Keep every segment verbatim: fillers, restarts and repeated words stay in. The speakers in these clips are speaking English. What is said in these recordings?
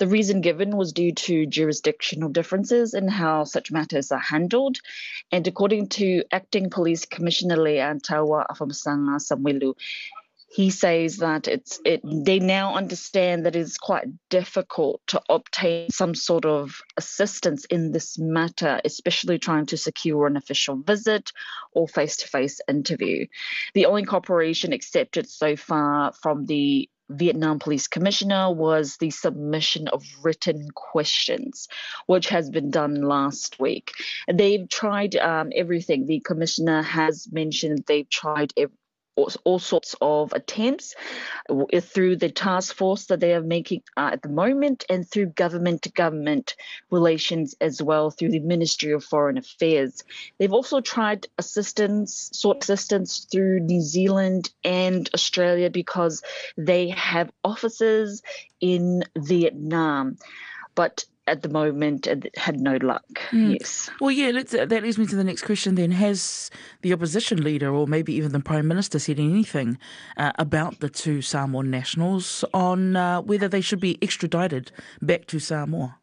The reason given was due to jurisdictional differences in how such matters are handled. And according to Acting Police Commissioner Leantawa Afamasanga Samuelu, he says that it's it. They now understand that it's quite difficult to obtain some sort of assistance in this matter, especially trying to secure an official visit or face-to-face interview. The only cooperation accepted so far from the Vietnam Police Commissioner was the submission of written questions, which has been done last week. They've tried um, everything. The Commissioner has mentioned they've tried everything. All sorts of attempts through the task force that they are making uh, at the moment, and through government-to-government relations as well, through the Ministry of Foreign Affairs. They've also tried assistance, sought assistance through New Zealand and Australia because they have offices in Vietnam. But at the moment, it had no luck. Mm. Yes. Well, yeah, let's, uh, that leads me to the next question then. Has the opposition leader or maybe even the Prime Minister said anything uh, about the two Samoan nationals on uh, whether they should be extradited back to Samoa?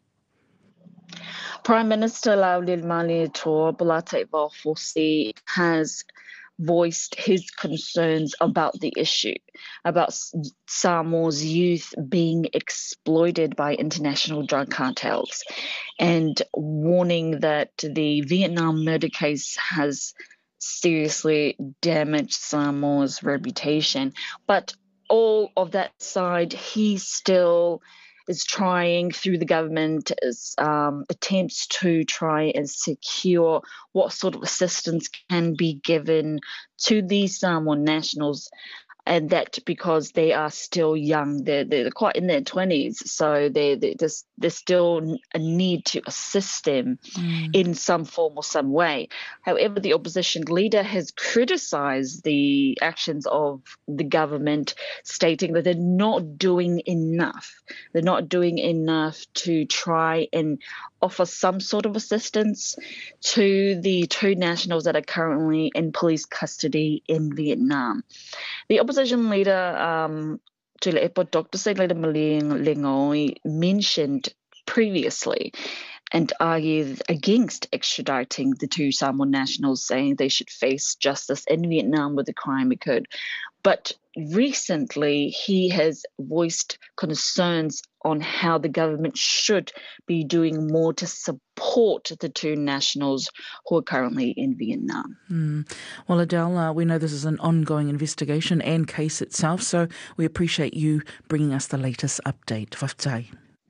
Prime Minister Laulil Tor Bulate Valfosi has voiced his concerns about the issue, about Samoa's youth being exploited by international drug cartels, and warning that the Vietnam murder case has seriously damaged Samoa's reputation. But all of that aside, he still is trying through the government um, attempts to try and secure what sort of assistance can be given to these Samoan nationals, and that because they are still young, they're, they're quite in their twenties, so they, they, there's, there's still a need to assist them mm. in some form or some way. However, the opposition leader has criticised the actions of the government, stating that they're not doing enough. They're not doing enough to try and offer some sort of assistance to the two nationals that are currently in police custody in Vietnam. The opposition leader, um, Doctor Senator Maleng Lengoi, mentioned previously and argued against extraditing the two Samoan nationals, saying they should face justice in Vietnam where the crime occurred. But recently, he has voiced concerns on how the government should be doing more to support the two nationals who are currently in Vietnam. Mm. Well, Adele, uh, we know this is an ongoing investigation and case itself, so we appreciate you bringing us the latest update. Whaftai.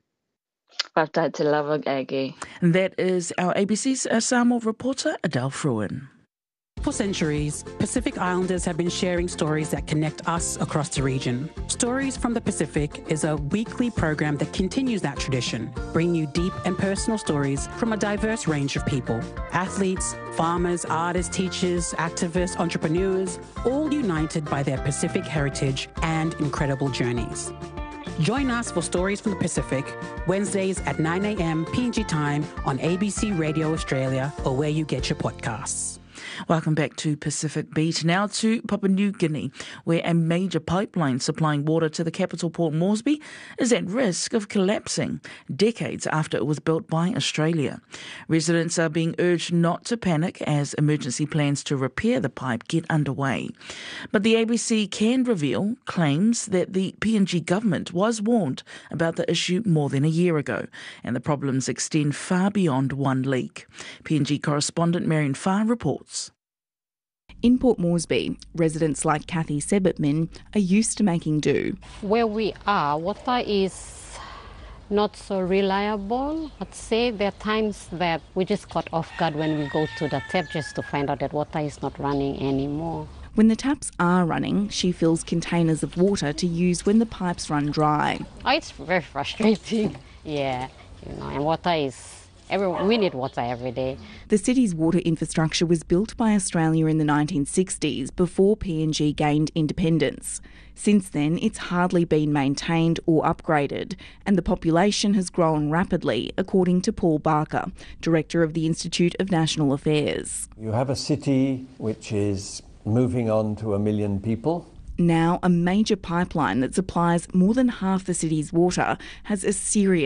Whaftai te lava, Aggie. And that is our A B C's uh, Samoa reporter, Adele Fruin. For centuries, Pacific Islanders have been sharing stories that connect us across the region. Stories from the Pacific is a weekly program that continues that tradition, bringing you deep and personal stories from a diverse range of people. Athletes, farmers, artists, teachers, activists, entrepreneurs, all united by their Pacific heritage and incredible journeys. Join us for Stories from the Pacific, Wednesdays at nine a.m. P N G time on A B C Radio Australia or where you get your podcasts. Welcome back to Pacific Beat. Now to Papua New Guinea, where a major pipeline supplying water to the capital Port Moresby is at risk of collapsing decades after it was built by Australia. Residents are being urged not to panic as emergency plans to repair the pipe get underway. But the A B C can reveal claims that the P N G government was warned about the issue more than a year ago, and the problems extend far beyond one leak. P N G correspondent Marion Farr reports. In Port Moresby, residents like Kathy Sebitman are used to making do. Where we are, water is not so reliable. I'd say there are times that we just got off guard when we go to the tap just to find out that water is not running anymore. When the taps are running, she fills containers of water to use when the pipes run dry. Oh, it's very frustrating. Yeah, you know, and water is... Every, we need water every day. The city's water infrastructure was built by Australia in the nineteen sixties before P N G gained independence. Since then, it's hardly been maintained or upgraded, and the population has grown rapidly, according to Paul Barker, Director of the Institute of National Affairs. You have a city which is moving on to a million people. Now, a major pipeline that supplies more than half the city's water has a serious